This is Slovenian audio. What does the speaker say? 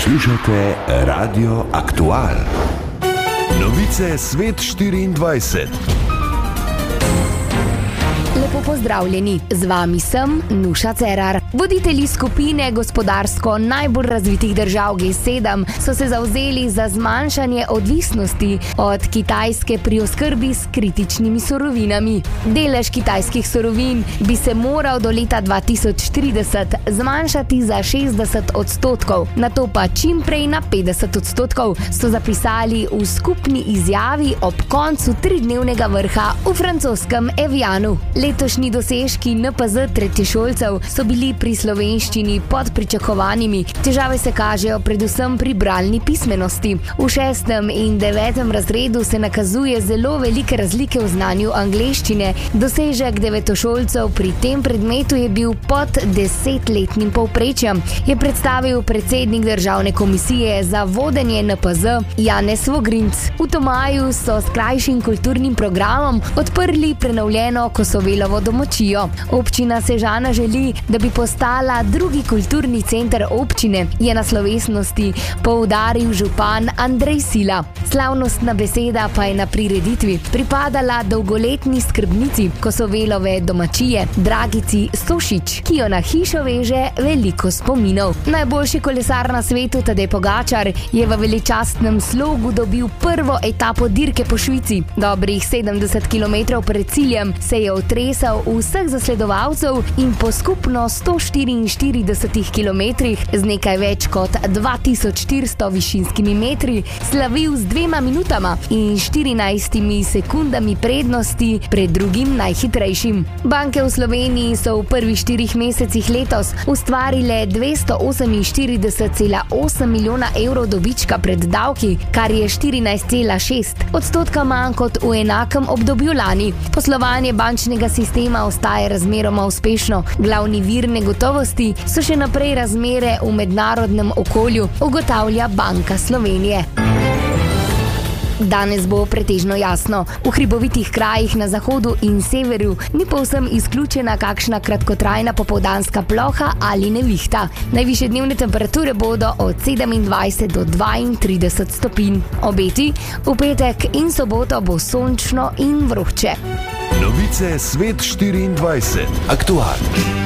Poslušate Radio Aktual. Novice Svet 24. Lepo pozdravljeni, z vami sem Nuša Cerar. Voditelji skupine gospodarsko najbolj razvitih držav G7 so se zavzeli za zmanjšanje odvisnosti od Kitajske pri oskrbi s kritičnimi surovinami. Delež kitajskih surovin bi se moral do leta 2030 zmanjšati za 60%, nato pa čim prej na 50%, so zapisali v skupni izjavi ob koncu 3-dnevnega vrha v francoskem Evianu. Letošnji dosežki NPZ tretješolcev so bili pri slovenščini pod pričakovanimi. Težave se kažejo predvsem pri bralni pismenosti. V 6. in 9. razredu se nakazuje zelo velike razlike v znanju angleščine. Dosežek devetošolcev pri tem predmetu je bil pod 10-letnim povprečjem, je predstavil predsednik Državne komisije za vodenje NPZ Janez Vogrinc. V Tomaju so s krajšim kulturnim programom odprli prenovljeno Kosovelovo domačijo. Občina Sežana želi, da bi postala drugi kulturni center občine, je na slovesnosti poudaril župan Andrej Sila. Slavnostna beseda pa je na prireditvi pripadala dolgoletni skrbnici Kosovelove domačije Dragici Stošič, ki jo na hišo veže veliko spominov. Najboljši kolesar na svetu Tadej Pogačar je v veličastnem slogu dobil prvo etapo dirke po Švici. Dobrih 70 km pred ciljem se je otresal vseh zasledovalcev in po skupno 144 kilometrih z nekaj več kot 2400 višinskimi metri slavil z 2 minutama in 14 sekundami prednosti pred drugim najhitrejšim. Banke v Sloveniji so v prvih 4 mesecih letos ustvarile 248,8 milijona evrov dobička pred davki, kar je 14,6% manj kot v enakem obdobju lani. Poslovanje bančnega sistema ostaje razmeroma uspešno. Glavni vir negotovosti so še naprej razmere v mednarodnem okolju, ugotavlja Banka Slovenije. Danes bo pretežno jasno. V hribovitih krajih na zahodu in severu ni povsem izključena kakšna kratkotrajna popoldanska ploha ali nevihta. Najvišje dnevne temperature bodo od 27 do 32 stopinj. Obeti v petek in soboto bo sončno in vroče. Novice Svet 24. Aktual.